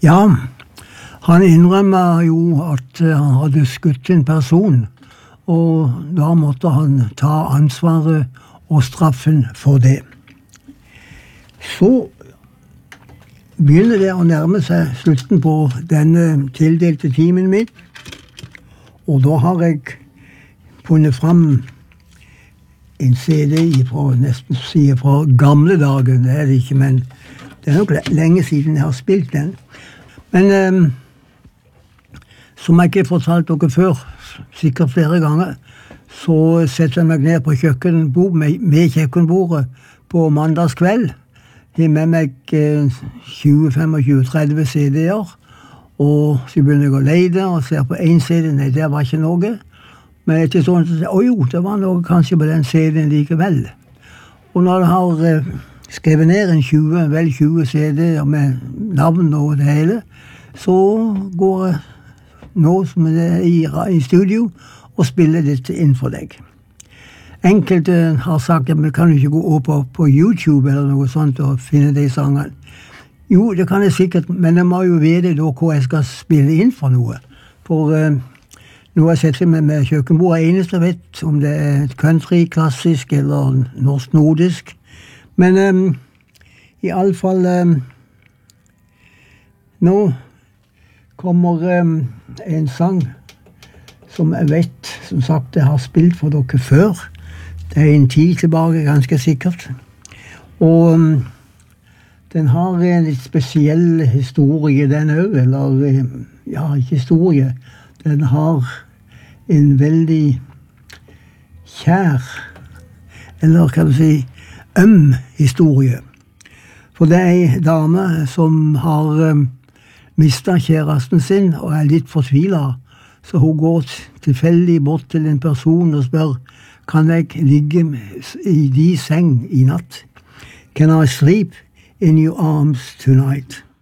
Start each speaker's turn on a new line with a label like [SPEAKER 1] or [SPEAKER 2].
[SPEAKER 1] Ja, han innrømmer jo at han hadde skutt en person, og da måtte han ta ansvaret og straffen for det. Så begynner det å nærme seg slutten på denne tildelte timen min, og da har jeg funnet fram en CD fra, nesten sier fra gamle dager, det er det ikke, men det er nok lenge siden jeg har spilt den. Men som jeg ikke har fortalt dere før, sikkert flere ganger, så setter jeg meg ned på kjøkkenbord med kjøkkenbordet på mandagskveld. Jeg har med meg 20, 25, 30 CD-er, og så begynner jeg å lete og ser på en CD, nei, det var ikke noe. Men etter sånn så sier jeg, jo, det var noe kanskje på den CD-en likevel. Og når jeg har skrevet ned vel 20 CD-er med navn og det hele, så går jeg nå som det er i studio og spiller dette inn for deg. Enkelte har sagt at man kan ikke gå opp på YouTube eller noe sånt og finne de sangene. Jo, det kan jeg sikkert, men jeg må jo vite da hva jeg skal spille inn for noe. For nå har jeg sett meg med kjøkkenbordet eneste jeg vet om det er country, klassisk eller norsk-nordisk. Men i alle fall nå kommer en sang som jeg vet, som sagt, jeg har spilt for dere før. Det er en tid tilbake, ganske sikkert. Og den har en litt spesiell historie, den også, eller, ja, ikke historie. Den har en veldig kjær, eller kan du si, historie. For det er en dame som har mistet kjæresten sin og er litt fortvilet, så hun går tilfeldig bort til en person og spør, kan jeg ligge i din seng i natt? Can I sleep in your arms tonight?